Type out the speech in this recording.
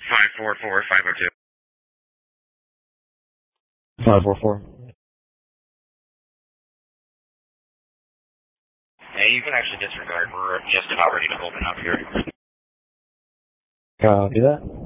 544-502. 544. Hey, you can actually disregard. We're just about ready to open up here. Copy that.